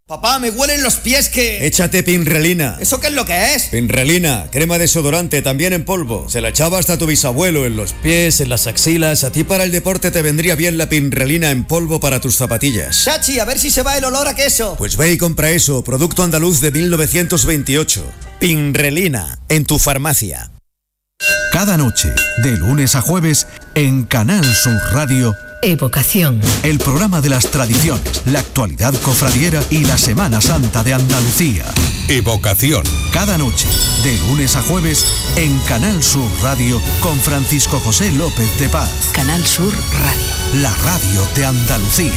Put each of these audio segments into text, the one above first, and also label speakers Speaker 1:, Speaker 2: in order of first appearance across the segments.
Speaker 1: Papá, me huelen los pies que...
Speaker 2: Échate Pinrelina.
Speaker 1: ¿Eso qué es lo que es?
Speaker 2: Pinrelina, crema desodorante, también en polvo. Se la echaba hasta tu bisabuelo en los pies, en las axilas. A ti para el deporte te vendría bien la Pinrelina en polvo para tus zapatillas.
Speaker 1: Chachi, a ver si se va el olor a queso.
Speaker 2: Pues ve y compra eso, producto andaluz de 1928. Pinrelina, en tu farmacia.
Speaker 3: Cada noche, de lunes a jueves, en Canal Sur Radio...
Speaker 4: Evocación.
Speaker 3: El programa de las tradiciones, la actualidad cofradiera y la Semana Santa de Andalucía.
Speaker 5: Evocación.
Speaker 3: Cada noche, de lunes a jueves, en Canal Sur Radio, con Francisco José López de Paz.
Speaker 4: Canal Sur Radio.
Speaker 3: La radio de Andalucía.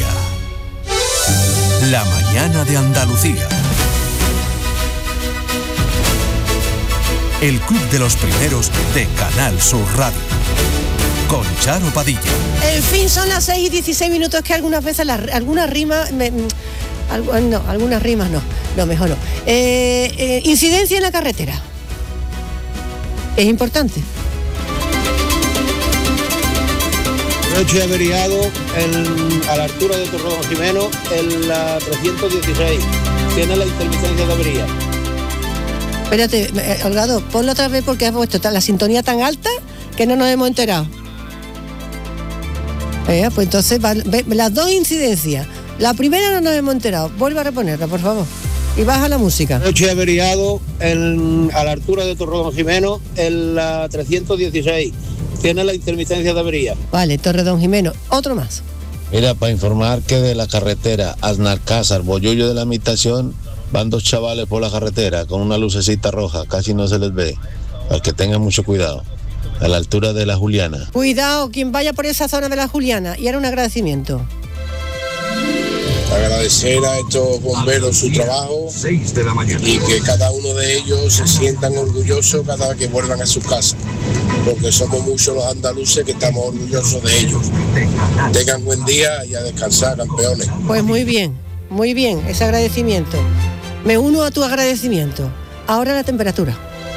Speaker 3: La mañana de Andalucía. El club de los primeros de Canal Sur Radio. Con Charo Padilla.
Speaker 6: En fin, son las 6:16, que algunas veces algunas rimas... algunas rimas no, mejor no. Incidencia en la carretera. Es importante.
Speaker 7: Noche averiado a la altura de Torredonjimeno, en la 316. Tiene la intermitencia de avería.
Speaker 6: Espérate, Holgado, ponlo otra vez porque has puesto la sintonía tan alta que no nos hemos enterado. Pues entonces las dos incidencias. La primera no nos hemos enterado. Vuelve a reponerla, por favor. Y baja la música.
Speaker 7: Noche averiado a la altura de Torredonjimeno, en la 316. Tiene la intermitencia de avería.
Speaker 6: Vale, Torredonjimeno. Otro más.
Speaker 8: Mira, para informar que de la carretera Aznalcázar, Bollullo de la Imitación, van dos chavales por la carretera con una lucecita roja. Casi no se les ve. Para que tengan mucho cuidado. A la altura de la Juliana.
Speaker 6: Cuidado, quien vaya por esa zona de la Juliana. Y ahora un agradecimiento.
Speaker 9: Agradecer a estos bomberos su trabajo y que cada uno de ellos se sientan orgullosos cada vez que vuelvan a su casa, porque somos muchos los andaluces que estamos orgullosos de ellos. Tengan buen día y a descansar, campeones.
Speaker 6: Pues muy bien, ese agradecimiento. Me uno a tu agradecimiento. Ahora la temperatura.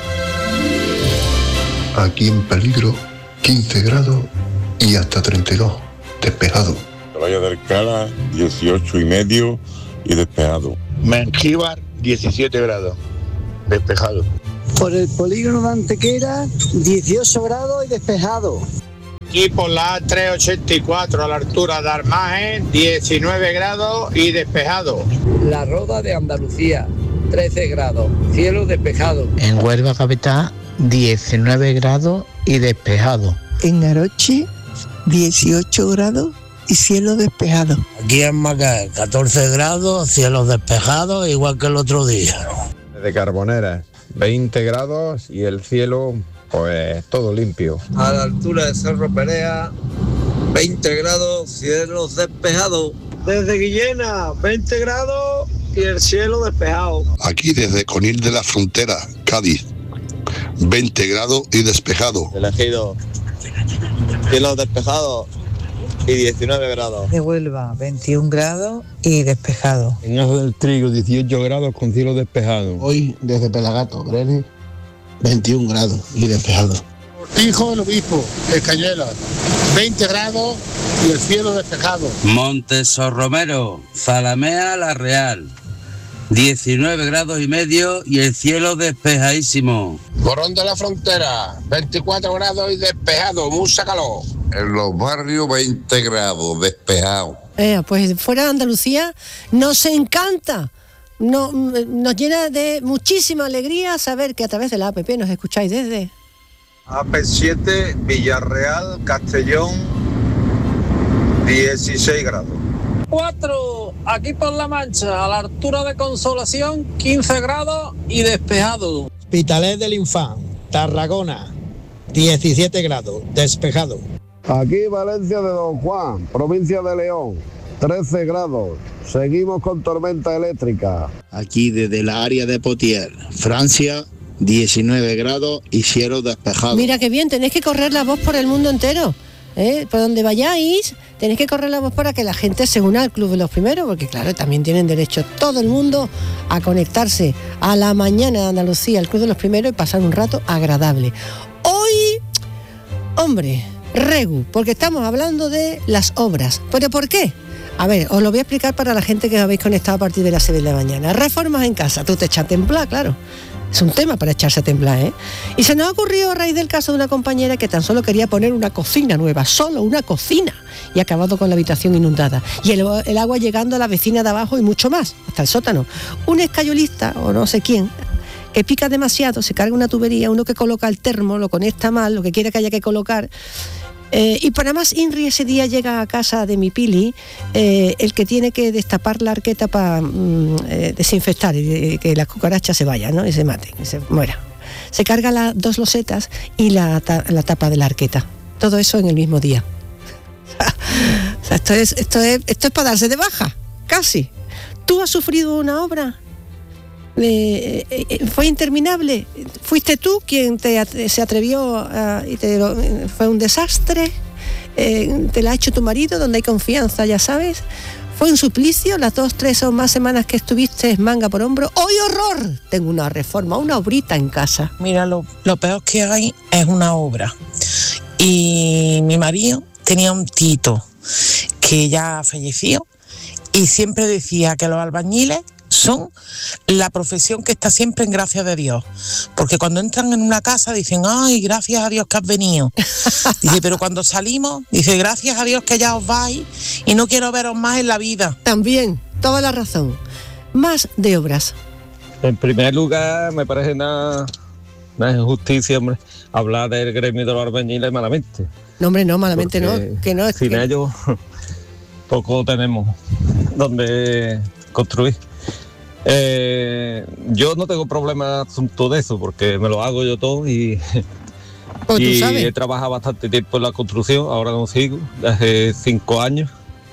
Speaker 10: Aquí en peligro, 15 grados y hasta 32, despejado.
Speaker 11: Playa del Cala, 18,5 y despejado.
Speaker 12: Mengíbar, 17 grados, despejado.
Speaker 13: Por el polígono de Antequera, 18 grados y despejado.
Speaker 14: Aquí por la A384 a la altura de Armaje, 19 grados y despejado.
Speaker 15: La Roda de Andalucía, 13 grados, cielo despejado.
Speaker 16: En Huelva capital, 19 grados y despejado.
Speaker 17: En Aroche, 18 grados y cielo despejado.
Speaker 18: Aquí en Macaé, 14 grados, cielo despejado, igual que el otro día.
Speaker 19: De Carbonera, 20 grados y el cielo, pues todo limpio.
Speaker 20: A la altura de Cerro Perea, 20 grados, cielo despejado.
Speaker 21: Desde Guillena, 20 grados y el cielo despejado.
Speaker 22: Aquí desde Conil de la Frontera, Cádiz, 20 grados y despejado.
Speaker 23: Elegido, cielo despejado y 19 grados.
Speaker 17: De Huelva, 21 grados y despejado.
Speaker 24: En Ajo del Trigo, 18 grados con cielo despejado.
Speaker 25: Hoy desde Pelagato, Brenes, 21 grados y despejado.
Speaker 26: Hijo del Obispo, Escañuelas, 20 grados y el cielo despejado.
Speaker 27: Montesorromero, Zalamea, La Real, 19 grados y medio y el cielo despejadísimo.
Speaker 9: Morón de la Frontera, 24 grados y despejado, mucha calor.
Speaker 28: En los barrios 20 grados, despejado.
Speaker 6: Pues fuera de Andalucía nos encanta, nos llena de muchísima alegría saber que a través de la APP nos escucháis desde...
Speaker 20: AP7, Villarreal, Castellón, 16 grados.
Speaker 29: 4, aquí por La Mancha, a la altura de Consolación, 15 grados y despejado.
Speaker 26: Hospitalet del Infant, Tarragona, 17 grados, despejado.
Speaker 30: Aquí Valencia de Don Juan, provincia de León, 13 grados. Seguimos con tormenta eléctrica.
Speaker 31: Aquí desde la área de Poitiers, Francia, 19 grados y cielo despejado.
Speaker 6: Mira qué bien, tenéis que correr la voz por el mundo entero. Por donde vayáis, tenéis que correr la voz para que la gente se una al Club de los Primeros, porque claro, también tienen derecho todo el mundo a conectarse a la mañana de Andalucía, al Club de los Primeros, y pasar un rato agradable. Hoy, hombre, Regu, porque estamos hablando de las obras. ¿Pero por qué? A ver, os lo voy a explicar para la gente que os habéis conectado a partir de las 6 de la mañana. Reformas en casa, tú te echas a temblar, claro. Es un tema para echarse a temblar, ¿eh? Y se nos ha ocurrido a raíz del caso de una compañera que tan solo quería poner una cocina nueva, solo una cocina, y ha acabado con la habitación inundada. Y el agua llegando a la vecina de abajo y mucho más, hasta el sótano. Un escayolista, o no sé quién, que pica demasiado, se carga una tubería, uno que coloca el termo, lo conecta mal, lo que quiera que haya que colocar. Y para más INRI ese día llega a casa de mi Pili el que tiene que destapar la arqueta para desinfectar y que las cucarachas se vayan, ¿no? Y se maten, y se mueran. Se carga las 2 losetas y la tapa de la arqueta. Todo eso en el mismo día. O sea, esto es para darse de baja, casi. ¿Tú has sufrido una obra? Fue interminable. ¿Fuiste tú quien se atrevió y fue un desastre? ¿Te la ha hecho tu marido, donde hay confianza, ya sabes? ¿Fue un suplicio? Las 2, 3 o más semanas que estuviste manga por hombro. ¡Ay, horror! Tengo una reforma, una obrita en casa.
Speaker 1: Mira, lo peor que hay es una obra. Y mi marido tenía un tito que ya falleció y siempre decía que los albañiles son la profesión que está siempre en gracia de Dios, porque cuando entran en una casa dicen, ay, gracias a Dios que has venido. Dice, pero cuando salimos, dice, gracias a Dios que ya os vais y no quiero veros más en la vida.
Speaker 6: También, toda la razón. Más de obras.
Speaker 24: En primer lugar, me parece una injusticia, hombre, hablar del gremio de los albañiles malamente.
Speaker 6: No, hombre, no, malamente
Speaker 24: porque
Speaker 6: no, que no es
Speaker 24: sin
Speaker 6: que...
Speaker 24: ellos poco tenemos donde construir. Yo no tengo problema asunto de eso, porque me lo hago yo todo y he trabajado bastante tiempo en la construcción, ahora no sigo, hace 5 años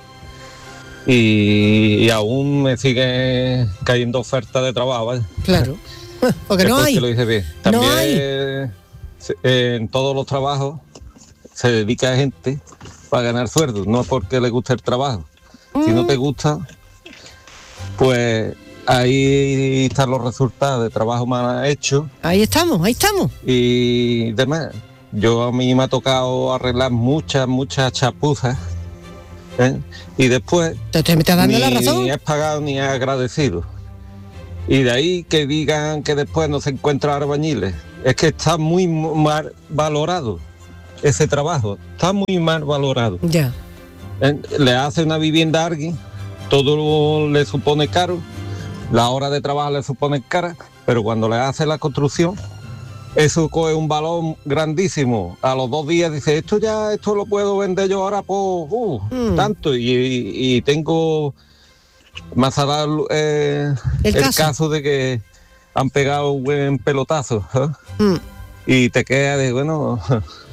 Speaker 24: y aún me sigue cayendo ofertas de trabajo, ¿vale?
Speaker 6: Claro, porque no hay.
Speaker 24: Que lo dice bien. También
Speaker 6: no hay.
Speaker 24: En todos los trabajos se dedica a gente para ganar sueldo, no porque le guste el trabajo. Si no te gusta, pues ahí están los resultados de trabajo mal hecho.
Speaker 6: Ahí estamos.
Speaker 24: Y demás. A mí me ha tocado arreglar muchas chapuzas, ¿eh? Y después
Speaker 6: te estás dando la razón.
Speaker 24: Ni es pagado ni es agradecido. Y de ahí que digan que después no se encuentran albañiles. Es que está muy mal valorado ese trabajo. Está muy mal valorado.
Speaker 6: Ya.
Speaker 24: Le hace una vivienda a alguien, todo le supone caro. La hora de trabajo le supone cara, pero cuando le hace la construcción, eso coge un valor grandísimo. A los 2 días dice, esto lo puedo vender yo ahora por tanto. Y tengo más a dar el caso de que han pegado un buen pelotazo, ¿eh? Y te queda de, bueno,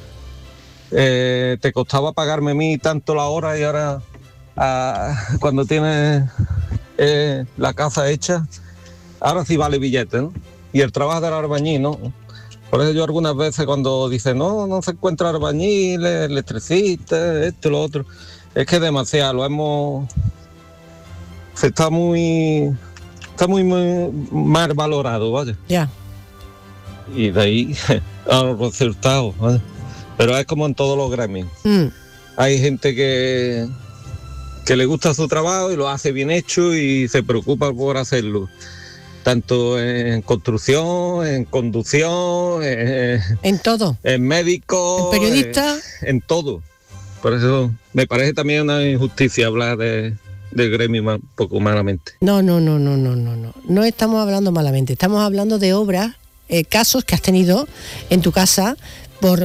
Speaker 24: te costaba pagarme a mí tanto la hora y ahora cuando tienes la casa hecha, ahora sí vale billete, ¿no? Y el trabajo del albañil, ¿no? Por eso yo algunas veces cuando dicen, no se encuentra albañil, electricista, esto, lo otro, es que demasiado, está muy mal valorado, ¿vale?
Speaker 6: Ya.
Speaker 24: Y de ahí a los resultados, ¿vale? Pero es como en todos los gremios. Hay gente que le gusta su trabajo y lo hace bien hecho y se preocupa por hacerlo. Tanto en construcción, en conducción,
Speaker 6: en todo.
Speaker 24: En médico,
Speaker 6: en periodista.
Speaker 24: En todo. Por eso me parece también una injusticia hablar del gremio un poco malamente.
Speaker 6: No. No estamos hablando malamente. Estamos hablando de obras, casos que has tenido en tu casa por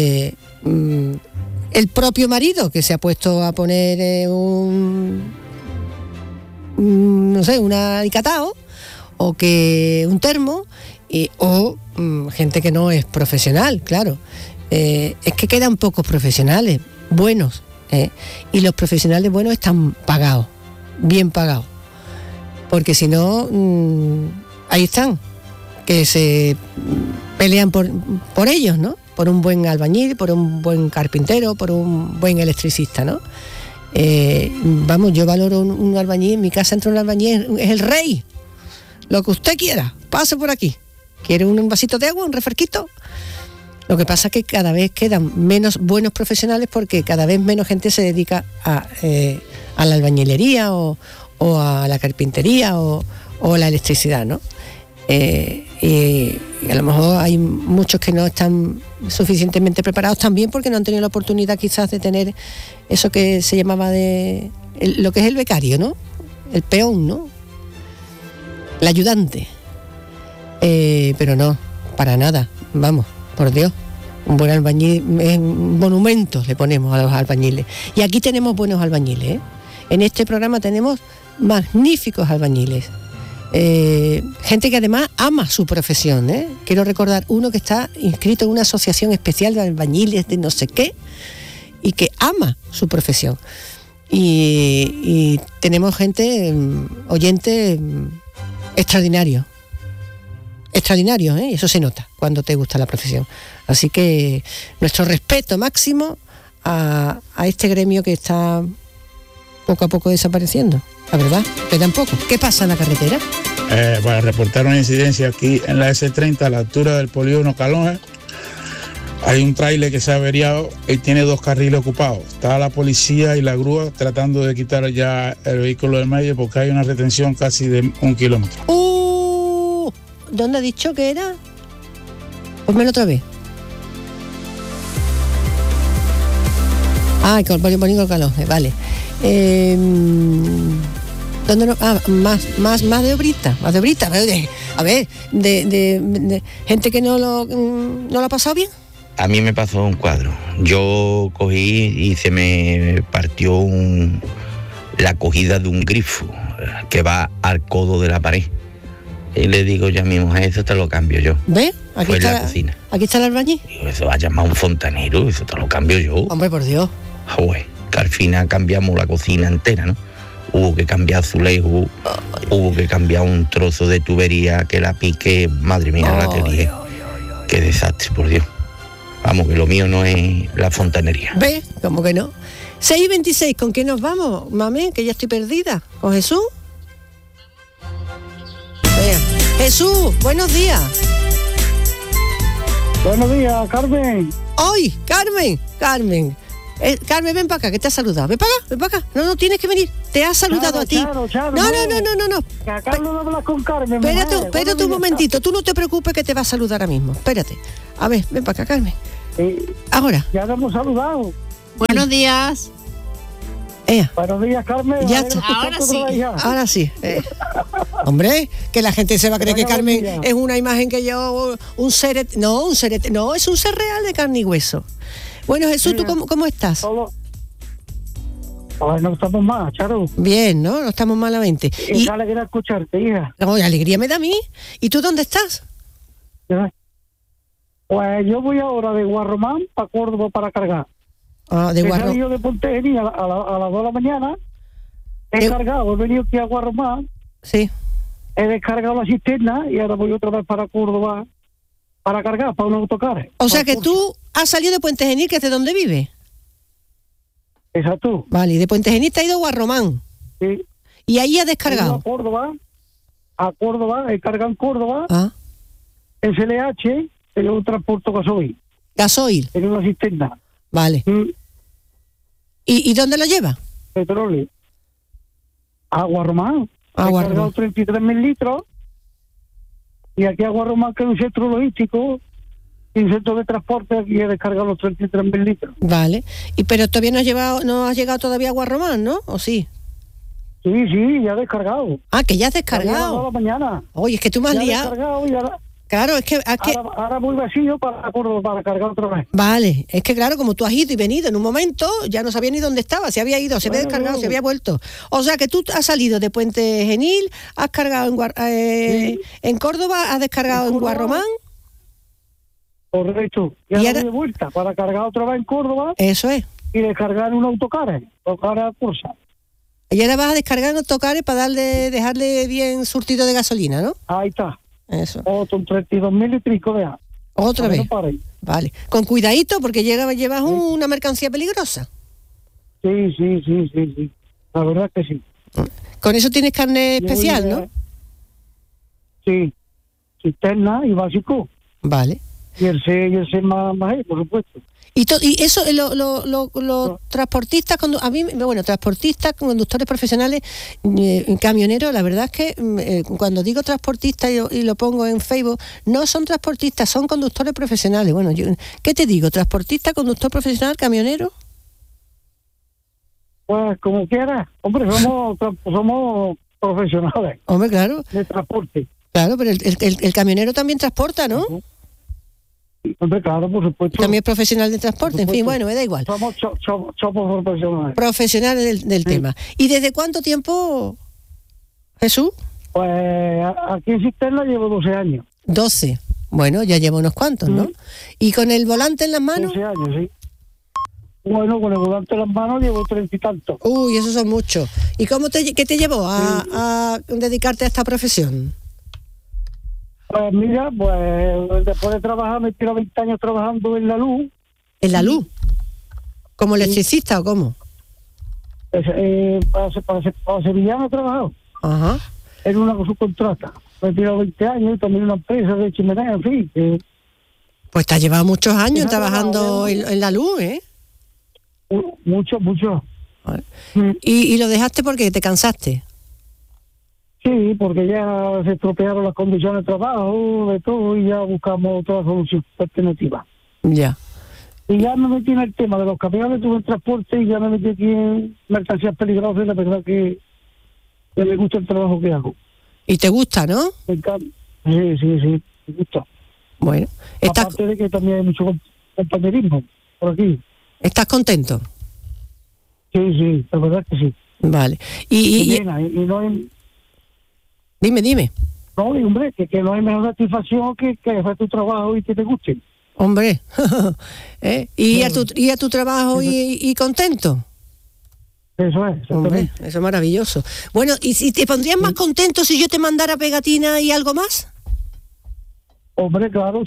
Speaker 6: el propio marido que se ha puesto a poner un alicatao o que un termo o gente que no es profesional, claro. Es que quedan pocos profesionales buenos, y los profesionales buenos están pagados, bien pagados, porque si no, ahí están, que se pelean por ellos, ¿no? Por un buen albañil, por un buen carpintero, por un buen electricista, ¿no? Yo valoro un albañil. En mi casa entra un albañil, es el rey. Lo que usted quiera, pase por aquí. ¿Quiere un vasito de agua, un refresquito? Lo que pasa es que cada vez quedan menos buenos profesionales porque cada vez menos gente se dedica a la albañilería o a la carpintería o a la electricidad, ¿no? Y a lo mejor hay muchos que no están suficientemente preparados también porque no han tenido la oportunidad quizás de tener eso que se llamaba lo que es el becario, ¿no? El peón, ¿no? El ayudante. Pero no, para nada, vamos, por Dios. Un buen albañil, monumentos le ponemos a los albañiles. Y aquí tenemos buenos albañiles, ¿eh? En este programa tenemos magníficos albañiles. Gente que además ama su profesión, ¿eh? Quiero recordar uno que está inscrito en una asociación especial de albañiles de no sé qué y que ama su profesión. Y tenemos gente, oyentes extraordinarios, ¿eh? Eso se nota cuando te gusta la profesión. Así que nuestro respeto máximo a este gremio que está poco a poco desapareciendo. La verdad, quedan poco. ¿Qué pasa en la carretera?
Speaker 2: Para reportar una incidencia aquí en la S30 a la altura del polígono Calonge, hay un tráiler que se ha averiado y tiene 2 carriles ocupados. Está la policía y la grúa tratando de quitar ya el vehículo del medio porque hay una retención casi de 1 kilómetro.
Speaker 6: ¿Dónde ha dicho que era? Pónmelo otra vez. Con polígono Calonge, vale. ¿Dónde no? Más de obrita, A ver, de gente que no lo ha pasado bien.
Speaker 3: A mí me pasó un cuadro. Yo cogí y se me partió la cogida de un grifo que va al codo de la pared. Y le digo yo a mi mujer, eso te lo cambio yo.
Speaker 6: ¿Ves?
Speaker 3: Fue en la cocina.
Speaker 6: Aquí está el albañil.
Speaker 3: Digo, eso va a llamar un fontanero, eso te lo cambio yo.
Speaker 6: Hombre, por Dios.
Speaker 3: Joder, que al final cambiamos la cocina entera, ¿no? Hubo que cambiar azulejo, hubo que cambiar un trozo de tubería que la pique, madre mía, la teoría. Qué desastre, por Dios. Vamos, que lo mío no es la fontanería.
Speaker 6: ¿Ves? ¿Cómo que no? 6:26, ¿con quién nos vamos, mami? Que ya estoy perdida. ¿Con Jesús? Vea. Jesús, buenos días.
Speaker 21: Buenos días, Carmen.
Speaker 6: ¡Ay, Carmen! Carmen, ven para acá, que te ha saludado. Ven para acá. No, tienes que venir. Te ha saludado a ti.
Speaker 21: Charo,
Speaker 6: no.
Speaker 21: Que acabo de hablar con Carmen.
Speaker 6: Espérate un momentito. Tú no te preocupes que te va a saludar ahora mismo. Espérate. A ver, ven para acá, Carmen. Ahora.
Speaker 21: Ya te hemos saludado.
Speaker 4: Buenos días.
Speaker 21: Buenos días, Carmen.
Speaker 6: Ya está. Ahora sí. Hombre, que la gente se va a creer que Carmen es una imagen que yo... No, es un ser real de carne y hueso. Bueno, Jesús, ¿tú cómo estás?
Speaker 21: No estamos mal, Charo.
Speaker 6: Bien, ¿no? No estamos malamente.
Speaker 21: Y alegría escucharte, hija.
Speaker 6: No, alegría me da a mí. ¿Y tú dónde estás?
Speaker 21: Pues yo voy ahora de Guarromán para Córdoba para cargar.
Speaker 6: De Guarromán.
Speaker 21: He salido de Ponte Genil a las 2 de la mañana. He cargado, he venido aquí a Guarromán.
Speaker 6: Sí.
Speaker 21: He descargado la cisterna y ahora voy otra vez para Córdoba para cargar, para un autocar.
Speaker 6: O sea que tú has salido de Puente Genil, que es de donde vive.
Speaker 21: Exacto.
Speaker 6: Vale, y de Puente Genil te ha ido a Guarromán.
Speaker 21: Sí.
Speaker 6: Y ahí has descargado.
Speaker 21: A Córdoba, he cargado en Córdoba. SLH, tengo un transporte gasoil.
Speaker 6: ¿Gasoil?
Speaker 21: En una cisterna.
Speaker 6: Vale. ¿Y dónde lo lleva?
Speaker 21: Petróleo. A Guarromán. He cargado 33.000 litros. Y aquí a Guarromán, que es un centro logístico, y un centro de transporte, aquí he descargado los 33.000 litros.
Speaker 6: Vale. Pero todavía no has llegado todavía a Guarromán, ¿no? ¿O sí?
Speaker 21: Sí, ya he descargado.
Speaker 6: Que ya has descargado.
Speaker 21: A la mañana.
Speaker 6: Oye, es que tú me has liado.
Speaker 21: Descargado y ahora...
Speaker 6: Claro, es que...
Speaker 21: Ahora voy vacío para cargar otra vez.
Speaker 6: Vale, es que claro, como tú has ido y venido en un momento, ya no sabía ni dónde estaba, se había ido, se había descargado, se había vuelto. O sea que tú has salido de Puente Genil, has cargado en Córdoba, has descargado en Guarromán.
Speaker 21: Correcto. Y ahora voy de vuelta para cargar otra vez en Córdoba.
Speaker 6: Eso es.
Speaker 21: Y descargar en un autocar a Cursa.
Speaker 6: Y ahora vas a descargar en autocares para dejarle bien surtido de gasolina, ¿no?
Speaker 21: Ahí está.
Speaker 6: Eso.
Speaker 21: Otro 32.000 litros de agua.
Speaker 6: Otra vez. Vale. Con cuidadito porque llevas una mercancía peligrosa.
Speaker 21: Sí. La verdad que sí.
Speaker 6: Con eso tienes carne especial, ¿no?
Speaker 21: Sí. Cisterna y básico.
Speaker 6: Vale.
Speaker 21: Y el C más por supuesto.
Speaker 6: Y eso, los transportistas, transportistas, conductores profesionales, camioneros, la verdad es que cuando digo transportistas y lo pongo en Facebook, no son transportistas, son conductores profesionales. Bueno, ¿qué te digo? ¿Transportista, conductor profesional, camionero?
Speaker 21: Pues como quieras. Hombre, somos profesionales.
Speaker 6: Hombre, claro.
Speaker 21: De transporte.
Speaker 6: Claro, pero el camionero también transporta, ¿no?
Speaker 21: Hombre, claro, por supuesto.
Speaker 6: También es profesional de transporte, en fin, bueno, me da igual.
Speaker 21: Somos profesionales.
Speaker 6: Profesionales del tema. ¿Y desde cuánto tiempo, Jesús?
Speaker 21: Pues aquí en Cisterna llevo 12 años.
Speaker 6: 12. Bueno, ya llevo unos cuantos, ¿no? ¿Y con el volante en las manos?
Speaker 21: 12 años, sí. Bueno, con el volante en las manos llevo 30 y tantos.
Speaker 6: Uy, esos son muchos. ¿Y qué te llevó a dedicarte a esta profesión?
Speaker 21: Pues mira, después de trabajar, me tiro 20 años trabajando en la luz.
Speaker 6: ¿En la luz? ¿Como electricista o cómo?
Speaker 21: Para Sevillano he trabajado.
Speaker 6: Ajá.
Speaker 21: En una subcontrata. Me he tirado 20 años y también una empresa de chimenea, en fin.
Speaker 6: Pues te has llevado muchos años trabajando en la luz, ¿eh?
Speaker 21: Mucho.
Speaker 6: ¿Y lo dejaste porque te cansaste?
Speaker 21: Sí, porque ya se estropearon las condiciones de trabajo, de todo, y ya buscamos otra solución alternativa.
Speaker 6: Ya.
Speaker 21: Y ya me metí en el tema de los camiones, tuve el transporte y ya me metí aquí en mercancías peligrosas, y la verdad que me gusta el trabajo que hago.
Speaker 6: ¿Y te gusta, no?
Speaker 21: Me encanta. Sí, me gusta.
Speaker 6: Bueno.
Speaker 21: Aparte de que también hay mucho compañerismo por aquí.
Speaker 6: ¿Estás contento?
Speaker 21: Sí, la verdad que sí.
Speaker 6: Vale.
Speaker 21: Y no hay...
Speaker 6: Dime.
Speaker 21: No, hombre, que no hay mejor satisfacción que hacer tu trabajo y que te guste.
Speaker 6: Hombre. ¿Y a tu trabajo y contento?
Speaker 21: Eso es.
Speaker 6: Hombre, eso es maravilloso. Bueno, ¿y si te pondrías más contento si yo te mandara pegatina y algo más?
Speaker 21: Hombre, claro.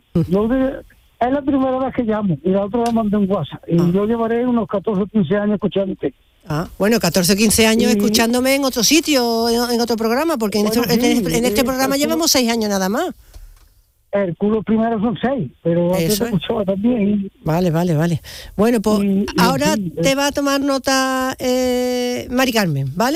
Speaker 21: Es la primera vez que llamo y la otra la mandé en WhatsApp. Y yo llevaré unos 14 o 15 años escuchándote.
Speaker 6: Bueno, 14 o 15 años escuchándome en otro sitio, en otro programa, porque en este programa llevamos 6 años nada más.
Speaker 21: El culo primero son 6, pero antes te escuchaba también.
Speaker 6: Vale. Bueno, pues ahora te va a tomar nota Mari Carmen, ¿vale?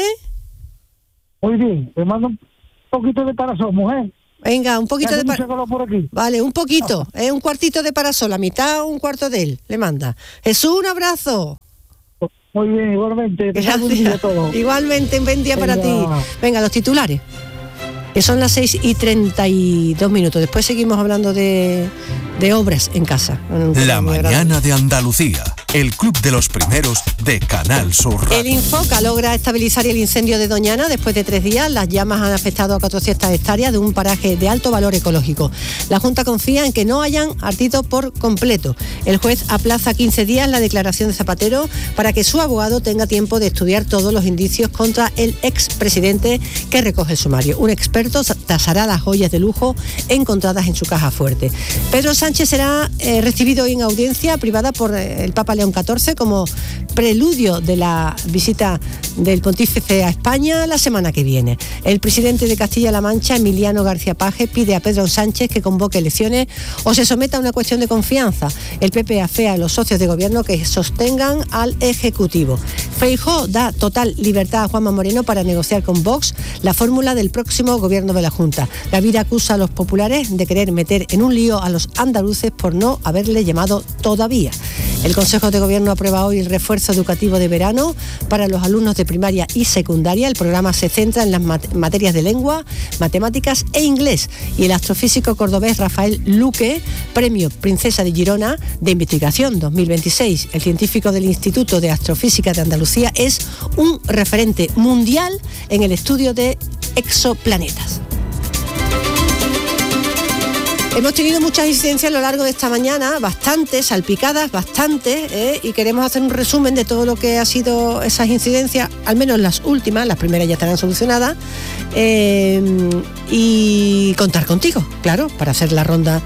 Speaker 21: Muy bien, te mando un poquito de parasol, mujer.
Speaker 6: Venga, un poquito de
Speaker 21: parasol. Por aquí.
Speaker 6: Vale, un poquito, un cuartito de parasol, la mitad o un cuarto de él, le manda. Jesús, un abrazo.
Speaker 21: Muy bien, igualmente.
Speaker 6: Gracias. Igualmente, un buen día para ti. Venga, los titulares. Que son las 6:32. Después seguimos hablando de obras en casa.
Speaker 4: La mañana de Andalucía. El club de los primeros de Canal Sur Radio.
Speaker 6: El Infoca logra estabilizar el incendio de Doñana después de 3 días. Las llamas han afectado a 400 hectáreas de un paraje de alto valor ecológico. La Junta confía en que no hayan ardido por completo. El juez aplaza 15 días la declaración de Zapatero para que su abogado tenga tiempo de estudiar todos los indicios contra el expresidente que recoge el sumario. Un experto tasará las joyas de lujo encontradas en su caja fuerte. Pedro Sánchez será recibido hoy en audiencia privada por el Papa León XIV como preludio de la visita del pontífice a España la semana que viene. El presidente de Castilla-La Mancha, Emiliano García Paje, pide a Pedro Sánchez que convoque elecciones o se someta a una cuestión de confianza. El PP afea a los socios de gobierno que sostengan al Ejecutivo. Feijóo da total libertad a Juanma Moreno para negociar con Vox la fórmula del próximo gobierno de la Junta. Gavira acusa a los populares de querer meter en un lío a los andaluces por no haberle llamado todavía. El Consejo de Gobierno aprueba hoy el refuerzo educativo de verano para los alumnos de primaria y secundaria. El programa se centra en las materias de lengua, matemáticas e inglés. Y el astrofísico cordobés Rafael Luque, premio Princesa de Girona de Investigación 2026. El científico del Instituto de Astrofísica de Andalucía es un referente mundial en el estudio de exoplanetas. Hemos tenido muchas incidencias a lo largo de esta mañana, bastantes, salpicadas, bastantes, y queremos hacer un resumen de todo lo que ha sido esas incidencias, al menos las últimas, las primeras ya estarán solucionadas, y contar contigo, claro, para hacer la ronda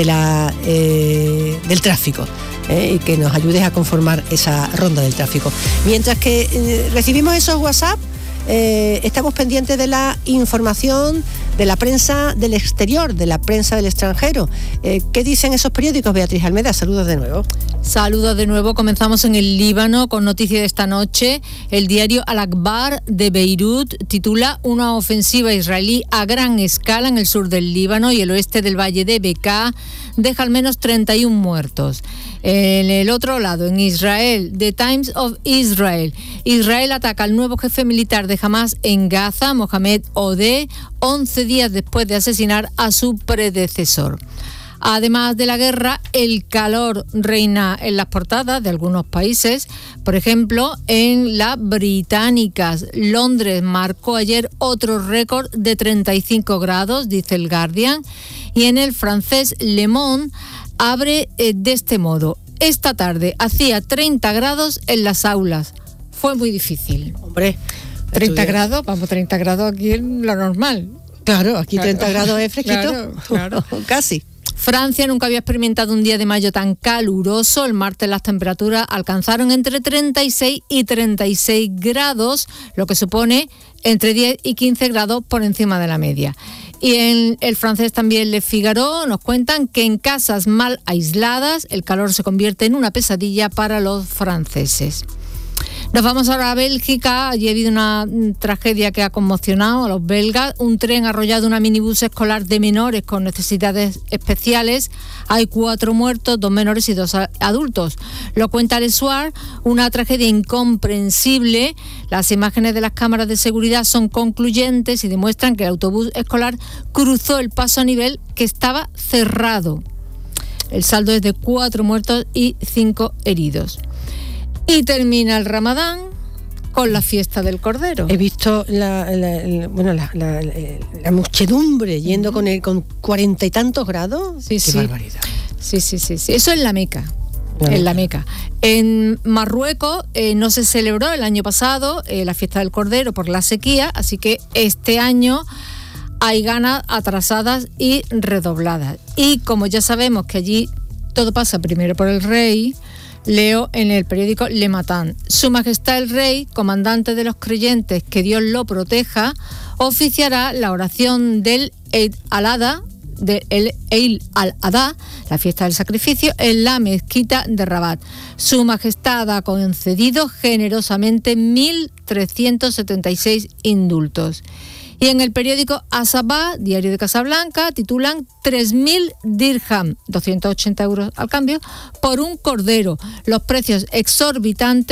Speaker 6: de del tráfico. Y que nos ayudes a conformar esa ronda del tráfico. Mientras que recibimos esos WhatsApp, estamos pendientes de la información de la prensa del exterior, de la prensa del extranjero. ¿Qué dicen esos periódicos, Beatriz Almeda? Saludos de nuevo.
Speaker 5: Saludos de nuevo. Comenzamos en el Líbano con noticia de esta noche. El diario Al-Akhbar de Beirut titula: una ofensiva israelí a gran escala en el sur del Líbano y el oeste del valle de Bekaa deja al menos 31 muertos. En el otro lado, en Israel, The Times of Israel. Israel ataca al nuevo jefe militar de Hamas en Gaza, Mohamed Odeh, 11 días después de asesinar a su predecesor. Además de la guerra, el calor reina en las portadas de algunos países. Por ejemplo, en las británicas, Londres marcó ayer otro récord de 35 grados, dice el Guardian. Y en el francés, Le Monde abre de este modo: esta tarde hacía 30 grados en las aulas. Fue muy difícil.
Speaker 6: Hombre,
Speaker 5: 30 grados, vamos, 30 grados aquí es lo normal.
Speaker 6: Claro, aquí 30 grados es fresquito.
Speaker 5: Claro.
Speaker 6: Casi.
Speaker 5: Francia nunca había experimentado un día de mayo tan caluroso. El martes las temperaturas alcanzaron entre 36 y 36 grados, lo que supone entre 10 y 15 grados por encima de la media. Y en el francés también Le Figaro nos cuentan que en casas mal aisladas el calor se convierte en una pesadilla para los franceses. Nos vamos ahora a Bélgica. Allí ha habido una tragedia que ha conmocionado a los belgas. Un tren ha arrollado una minibús escolar de menores con necesidades especiales. Hay 4 muertos, 2 menores y 2 adultos. Lo cuenta Le Soir, una tragedia incomprensible. Las imágenes de las cámaras de seguridad son concluyentes y demuestran que el autobús escolar cruzó el paso a nivel que estaba cerrado. El saldo es de 4 muertos y 5 heridos. Y termina el Ramadán con la fiesta del Cordero.
Speaker 6: He visto la muchedumbre yendo con 40 y tantos grados.
Speaker 5: Sí,
Speaker 6: Qué barbaridad.
Speaker 5: Sí. Eso es la Meca. En la Meca. En Marruecos no se celebró el año pasado la fiesta del Cordero por la sequía, así que este año hay ganas atrasadas y redobladas. Y como ya sabemos que allí todo pasa primero por el rey, leo en el periódico Le Matin: Su Majestad el Rey, comandante de los creyentes, que Dios lo proteja, oficiará la oración del Eid al-Adha, la fiesta del sacrificio, en la mezquita de Rabat. Su Majestad ha concedido generosamente 1.376 indultos. Y en el periódico Asabah, diario de Casablanca, titulan: 3.000 dirham, 280 euros al cambio, por un cordero. Los precios exorbitantes